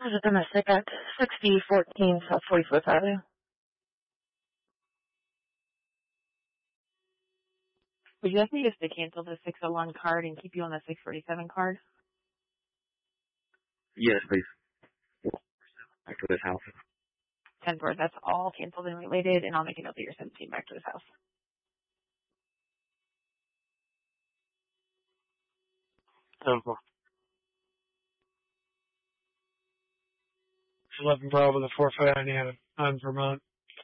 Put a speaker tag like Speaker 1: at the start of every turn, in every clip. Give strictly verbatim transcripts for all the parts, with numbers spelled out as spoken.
Speaker 1: Was a domestic at sixty fourteen South forty-fifth Avenue.
Speaker 2: Would you like me just to cancel the six oh one card and keep you on the six forty-seven card?
Speaker 3: Yes, please. Back to this house.
Speaker 2: ten four, that's all canceled and related, and I'll make a note that you're sending back to this house.
Speaker 4: ten four. eleven Bravo, the four five nine on Vermont.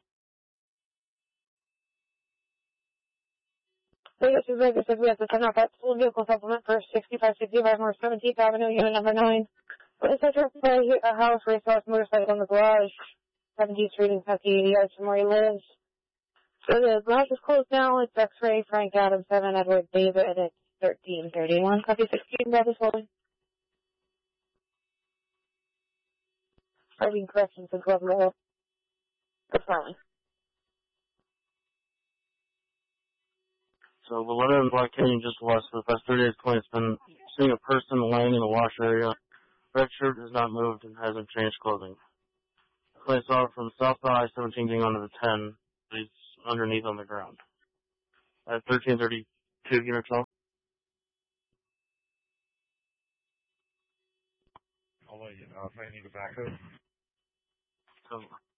Speaker 1: Vegas is Vegas. We have to send out that full vehicle supplement for sixty-five sixty-five North seventeenth Avenue, unit number nine. It's a trip by a house where he saw his motorcycle in the garage, seventeenth Street in Kentucky, eighty yards from where he lives. So the garage is closed now. It's X-ray, Frank Adams, seven, Edward David at thirteen thirty-one. Copy sixteen, Brother Slowly. Starting corrections and twelve level. Confirming.
Speaker 4: So Valletta and Black Canyon just west for the past thirty days. Client's been seeing a person laying in the wash area. Red shirt has not moved and hasn't changed clothing. Client saw it from south of I seventeen getting onto the ten. He's underneath on the ground. At thirteen thirty-two, unit twelve.
Speaker 5: I'll let you know if I need a backup.
Speaker 4: So